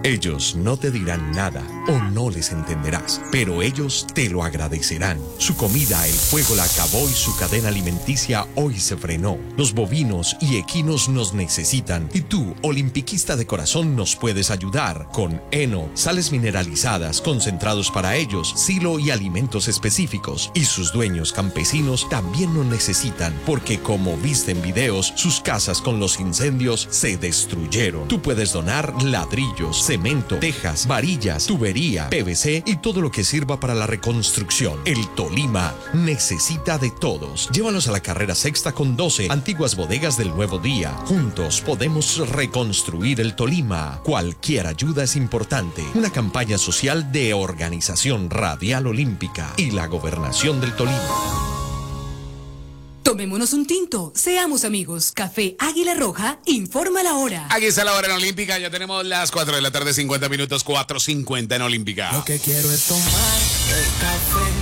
Ellos no te dirán nada o no les entenderás, pero ellos te lo agradecerán. Su comida, el fuego la acabó y su cadena alimenticia hoy se frenó. Los bovinos y equinos nos necesitan y tú, olimpiquista de corazón, nos puedes ayudar con heno, sales mineralizadas, concentrados para ellos, silo y alimentos específicos. Y sus dueños campesinos también nos necesitan porque, como viste en videos, sus casas con los incendios se destruyeron. Tú puedes donar ladrillos, cemento, tejas, varillas, tubería, PVC y todo lo que sirva para la reconstrucción. El Tolima necesita de todos. Llévalos a la carrera sexta con 12, antiguas bodegas del Nuevo Día. Juntos podemos reconstruir el Tolima. Cualquier ayuda es importante. Una campaña social de Organización Radial Olímpica y la Gobernación del Tolima. Tomémonos un tinto, seamos amigos. Café Águila Roja informa la hora. Aquí está la hora en Olímpica, ya tenemos las 4 de la tarde, 50 minutos, 4:50 en Olímpica. Lo que quiero es tomar el café.